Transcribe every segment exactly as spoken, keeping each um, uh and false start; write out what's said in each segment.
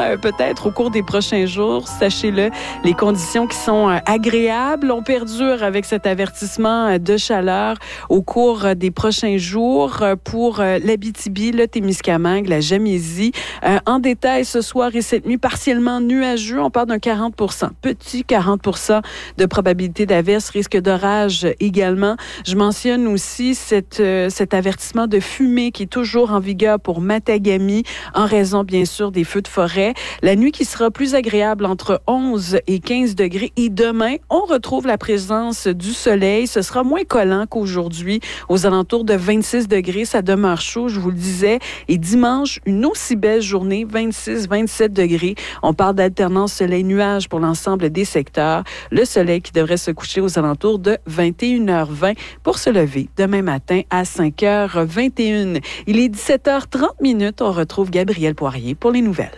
euh, peut-être au cours des prochains jours. Sachez-le, les conditions qui sont euh, agréables. On perdure avec cet avertissement euh, de chaleur au cours euh, des prochains jours euh, pour euh, l'Abitibi, le Témiscamingue, la Gamésie. Euh, en détail, ce soir et cette nuit, partiellement nuageux. On parle d'un quarante pour cent, petit quarante pour cent de probabilité d'averse, risque d'orage également. Je mentionne aussi cette, euh, cet avertissement de fumée qui est toujours en vigueur pour Matagami, en raison, bien sûr, des feux de forêt. La nuit qui sera plus agréable entre onze et quinze degrés. Et demain, on retrouve la présence du soleil. Ce sera moins collant qu'aujourd'hui, aux alentours de vingt-six degrés. Ça demeure chaud, je vous le disais. Et dimanche, une aussi belle journée, vingt-six, vingt-sept degrés. On parle d'alternance soleil-nuage pour l'ensemble des secteurs. Le soleil qui devrait se coucher aux alentours de vingt et une heures vingt pour se lever demain matin à cinq heures vingt et une. Il est dix-sept heures trente minutes. On retrouve Gabriel Poirier pour les nouvelles.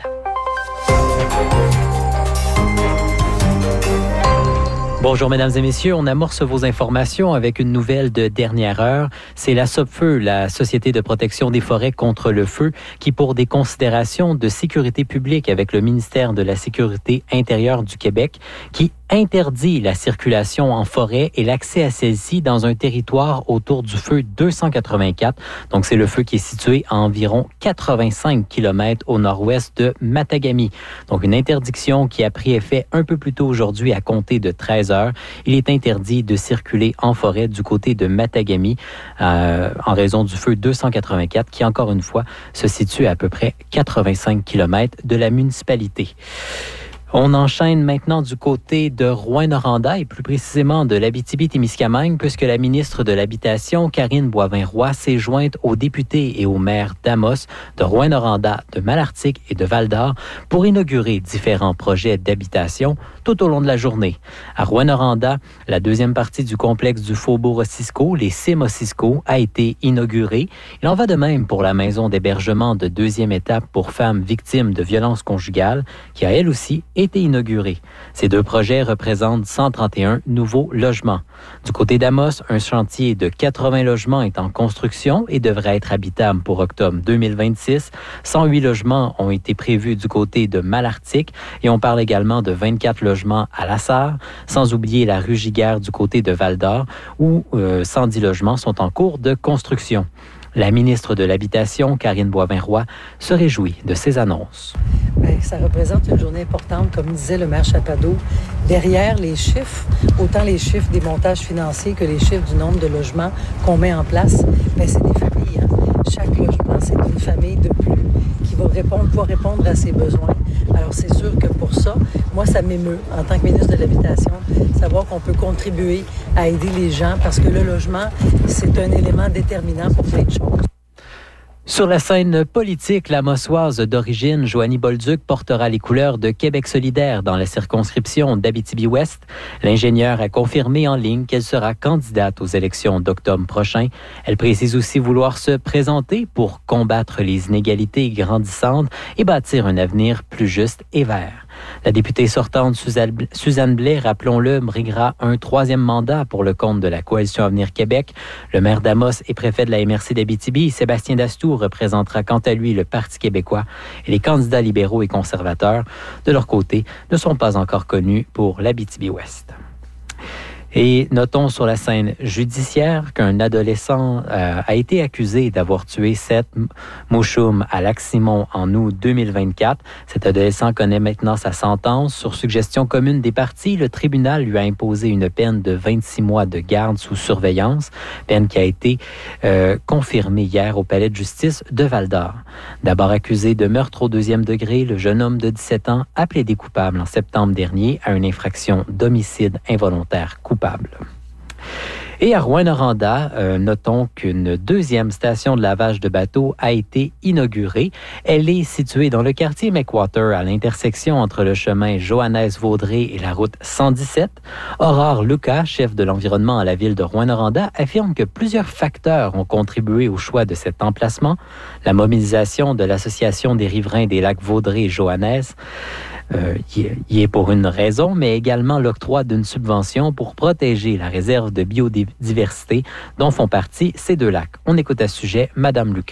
Bonjour, mesdames et messieurs. On amorce vos informations avec une nouvelle de dernière heure. C'est la SOPFEU, la Société de protection des forêts contre le feu, qui, pour des considérations de sécurité publique avec le ministère de la Sécurité intérieure du Québec, qui interdit la circulation en forêt et l'accès à celle-ci dans un territoire autour du feu deux cent quatre-vingt-quatre. Donc, c'est le feu qui est situé à environ quatre-vingt-cinq kilomètres au nord-ouest de Matagami. Donc, une interdiction qui a pris effet un peu plus tôt aujourd'hui à compter de treize heures. Il est interdit de circuler en forêt du côté de Matagami euh, en raison du feu deux cent quatre-vingt-quatre qui, encore une fois, se situe à, à peu près quatre-vingt-cinq kilomètres de la municipalité. On enchaîne maintenant du côté de Rouyn-Noranda et plus précisément de l'Abitibi-Témiscamingue puisque la ministre de l'Habitation, Karine Boivin-Roy, s'est jointe aux députés et aux maires d'Amos, de Rouyn-Noranda, de Malartic et de Val-d'Or pour inaugurer différents projets d'habitation tout au long de la journée. À Rouyn-Noranda, la deuxième partie du complexe du Faubourg Ossisco, les Cimes Ossisco, a été inaugurée. Il en va de même pour la maison d'hébergement de deuxième étape pour femmes victimes de violences conjugales qui a elle aussi été inaugurée. Ces deux projets représentent cent trente et un nouveaux logements. Du côté d'Amos, un chantier de quatre-vingts logements est en construction et devrait être habitable pour octobre deux mille vingt-six. cent huit logements ont été prévus du côté de Malartic et on parle également de vingt-quatre logements à La Sarre, sans oublier la rue Giguère du côté de Val-d'Or où euh, cent dix logements sont en cours de construction. La ministre de l'Habitation, Karine Boivin-Roy, se réjouit de ces annonces. Bien, ça représente une journée importante, comme disait le maire Chapado. Derrière les chiffres, autant les chiffres des montages financiers que les chiffres du nombre de logements qu'on met en place, bien, c'est des familles. Hein? Chaque logement, c'est une famille de plus qui va répondre, pouvoir répondre à ses besoins. Alors, c'est sûr que pour ça, moi, ça m'émeut, en tant que ministre de l'Habitation, savoir qu'on peut contribuer à aider les gens parce que le logement, c'est un élément déterminant pour plein de choses. Sur la scène politique, la Mossoise d'origine, Joanie Bolduc, portera les couleurs de Québec solidaire dans la circonscription d'Abitibi-Ouest. L'ingénieure a confirmé en ligne qu'elle sera candidate aux élections d'octobre prochain. Elle précise aussi vouloir se présenter pour combattre les inégalités grandissantes et bâtir un avenir plus juste et vert. La députée sortante Suzanne Blais, rappelons-le, briguera un troisième mandat pour le compte de la Coalition Avenir Québec. Le maire d'Amos et préfet de la M R C d'Abitibi, Sébastien Dastou, représentera quant à lui le Parti québécois et les candidats libéraux et conservateurs, de leur côté, ne sont pas encore connus pour l'Abitibi-Ouest. Et notons sur la scène judiciaire qu'un adolescent euh, a été accusé d'avoir tué Seth Mouchoum à Lac-Simon en août deux mille vingt-quatre. Cet adolescent connaît maintenant sa sentence. Sur suggestion commune des parties, le tribunal lui a imposé une peine de vingt-six mois de garde sous surveillance, peine qui a été euh, confirmée hier au palais de justice de Val-d'Or. D'abord accusé de meurtre au deuxième degré, le jeune homme de dix-sept ans a plaidé coupable en septembre dernier à une infraction d'homicide involontaire coupable. Et à Rouyn-Noranda, euh, notons qu'une deuxième station de lavage de bateaux a été inaugurée. Elle est située dans le quartier McWater, à l'intersection entre le chemin Johannes-Vaudrey et la route cent dix-sept. Aurore Lucas, chef de l'environnement à la ville de Rouyn-Noranda, affirme que plusieurs facteurs ont contribué au choix de cet emplacement. La mobilisation de l'Association des riverains des lacs Vaudrey et Johannes, Euh, y est pour une raison, mais également l'octroi d'une subvention pour protéger la réserve de biodiversité dont font partie ces deux lacs. On écoute à ce sujet Madame Lucas. Ça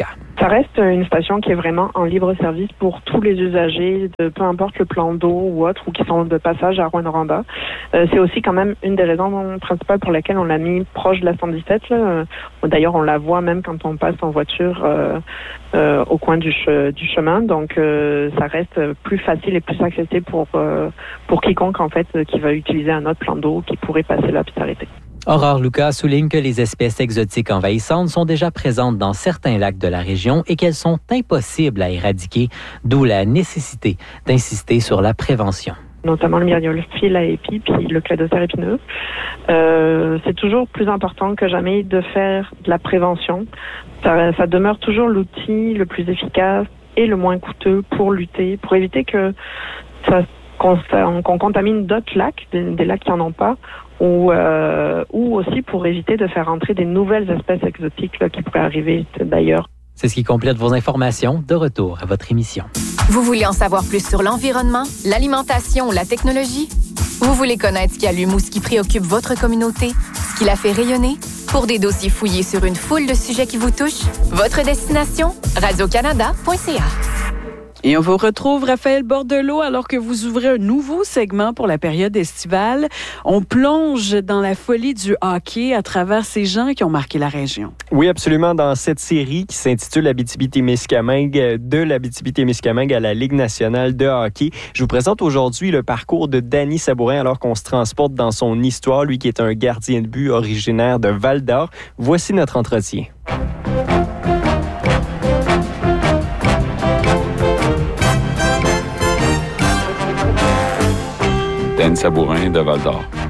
Ça reste une station qui est vraiment en libre service pour tous les usagers, de peu importe le plan d'eau ou autre, ou qui sont de passage à Rouyn-Noranda. Euh, c'est aussi quand même une des raisons principales pour lesquelles on l'a mis proche de la cent dix-sept. Là. D'ailleurs, on la voit même quand on passe en voiture euh, euh, au coin du, che- du chemin. Donc, euh, ça reste plus facile et plus accessible pour, euh, pour quiconque, en fait, qui va utiliser un autre plan d'eau qui pourrait passer là puis s'arrêter. Aurore Lucas souligne que les espèces exotiques envahissantes sont déjà présentes dans certains lacs de la région et qu'elles sont impossibles à éradiquer, d'où la nécessité d'insister sur la prévention. Notamment le myriophylle à épi puis le cladocère épineux. Euh, c'est toujours plus important que jamais de faire de la prévention. Ça, ça demeure toujours l'outil le plus efficace et le moins coûteux pour lutter, pour éviter que ça, qu'on, qu'on contamine d'autres lacs, des, des lacs qui n'en ont pas, ou, euh, ou aussi pour éviter de faire entrer des nouvelles espèces exotiques là, qui pourraient arriver d'ailleurs. C'est ce qui complète vos informations. De retour à votre émission. Vous voulez en savoir plus sur l'environnement, l'alimentation ou la technologie? Vous voulez connaître ce qui allume ou ce qui préoccupe votre communauté, ce qui la fait rayonner? Pour des dossiers fouillés sur une foule de sujets qui vous touchent, votre destination, radio canada point c a. Et on vous retrouve, Raphaël Bordelot, alors que vous ouvrez un nouveau segment pour la période estivale. On plonge dans la folie du hockey à travers ces gens qui ont marqué la région. Oui, absolument. Dans cette série qui s'intitule Abitibi-Témiscamingue, de l'Abitibi-Témiscamingue à la Ligue nationale de hockey, je vous présente aujourd'hui le parcours de Danny Sabourin alors qu'on se transporte dans son histoire, lui qui est un gardien de but originaire de Val-d'Or. Voici notre entretien. Danny Sabourin de Val-d'Or.